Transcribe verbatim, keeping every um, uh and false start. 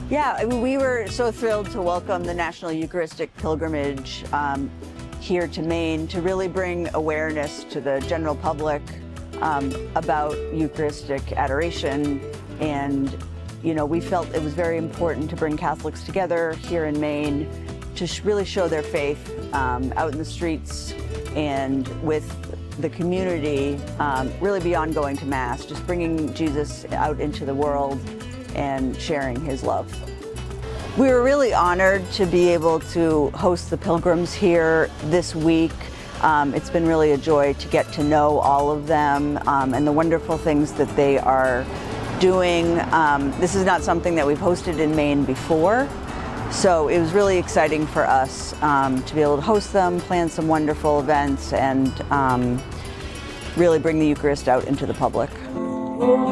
Yeah, I mean, we were so thrilled to welcome the National Eucharistic Pilgrimage um, here to Maine to really bring awareness to the general public um, about Eucharistic adoration. And, you know, we felt it was very important to bring Catholics together here in Maine to sh really show their faith um, out in the streets and with the community, um, really beyond going to Mass, just bringing Jesus out into the world and sharing his love. We were really honored to be able to host the pilgrims here this week. Um, it's been really a joy to get to know all of them um, and the wonderful things that they are doing. Um, this is not something that we've hosted in Maine before, so it was really exciting for us um, to be able to host them, plan some wonderful events, and um, really bring the Eucharist out into the public.